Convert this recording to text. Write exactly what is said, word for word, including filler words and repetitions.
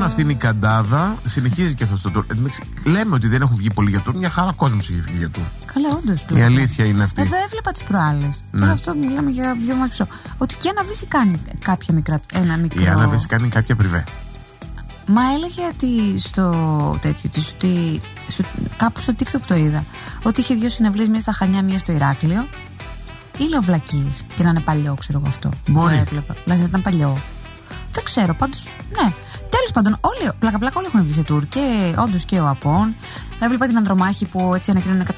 αυτή είναι η καντάδα, συνεχίζει και αυτό στο tour. Λέμε ότι δεν έχουν βγει πολύ για tour, μια χαρά κόσμος έχει βγει για tour. Καλά, όντως. Η αλήθεια είναι αυτή. Εδώ έβλεπα τις προάλλες. Ναι. Τώρα αυτό μιλάμε για δύο μάτς πίσω. Ότι και η Άννα Βύση κάνει κάποια μικρά, ένα μικρό. Η Άννα Βύση κάνει κάποια πριβέ. Μα έλεγε ότι στο τέτοιο της, ότι στο, κάπου στο TikTok το είδα, ότι είχε δύο συναυλίες, μία στα Χανιά, μία στο Ηράκλειο. Ή λέω βλακίες και να είναι παλιό, ξέρω εγώ αυτό. Μπορεί. Το έβλεπα. Δηλαδή ήταν παλιό. Δεν ξέρω, πάντως, ναι. Τέλος πάντων, όλοι, πλάκα-πλάκα όλοι έχουν βγει σε tour. Και όντως και ο Απών. Έβλεπα την Ανδρομάχη που έτσι ανακοίνωνε